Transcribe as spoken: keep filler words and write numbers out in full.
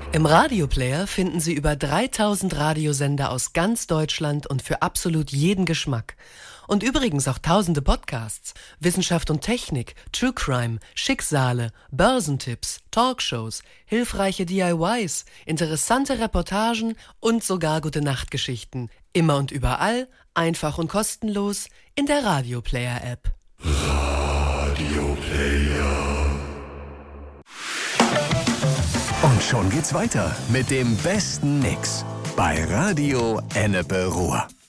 Im Radioplayer finden Sie über dreitausend Radiosender aus ganz Deutschland und für absolut jeden Geschmack. Und übrigens auch tausende Podcasts, Wissenschaft und Technik, True Crime, Schicksale, Börsentipps, Talkshows, hilfreiche D I Ys, interessante Reportagen und sogar Gute-Nacht-Geschichten. Immer und überall, einfach und kostenlos in der Radioplayer-App. Radioplayer. Und schon geht's weiter mit dem besten Mix bei Radio Ennepe Ruhr.